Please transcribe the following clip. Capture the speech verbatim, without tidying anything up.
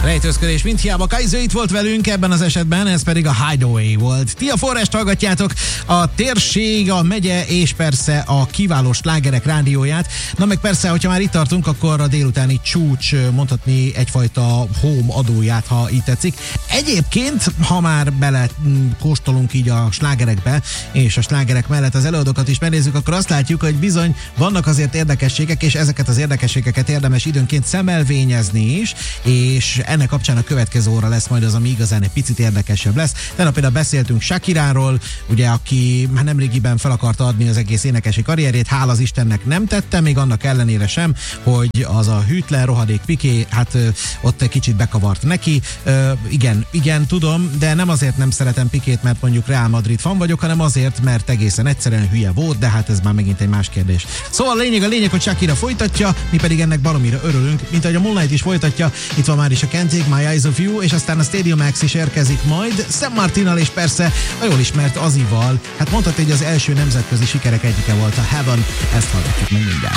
Rejtőzködés mint hiába. Kaizo itt volt velünk ebben az esetben, ez pedig a Hideaway volt. Ti a Forrást hallgatjátok, a térség, a megye és persze a kiváló slágerek rádióját. Na meg persze, hogyha már itt tartunk, akkor a délutáni csúcs, mondhatni egyfajta home adóját, ha így tetszik. Egyébként, ha már bele kóstolunk így a slágerekbe, és a slágerek mellett az előadókat is megnézzük, akkor azt látjuk, hogy bizony vannak azért érdekességek, és ezeket az érdekességeket érdemes időnként szemelvényezni is, és ennek kapcsán a következő óra lesz majd az, ami igazán egy picit érdekesebb lesz. Tegnap például beszéltünk Shakiráról, ugye, aki már nemrégiben fel akarta adni az egész énekesi karrierjét, hála az Istennek nem tette, még annak ellenére sem, hogy az a hűtlen rohadék Piqué, hát ö, ott egy kicsit bekavart neki. Ö, igen, igen, tudom, de nem azért nem szeretem Piquét, mert mondjuk Real Madrid fan vagyok, hanem azért, mert egészen egyszerűen hülye volt, de hát ez már megint egy más kérdés. Szóval a lényeg, a lényeg, hogy Shakira folytatja, mi pedig ennek baromira örülünk, mint ahogy a Moonlight is folytatja. Itt van már is a Can't Take My Eyes Off You, és aztán a Stadium X is érkezik majd, Sam Martinnal és persze a jól ismert Azival. Hát mondhatni, hogy az első nemzetközi sikerek egyike volt a Heaven, ezt hallgatjuk meg mindjárt.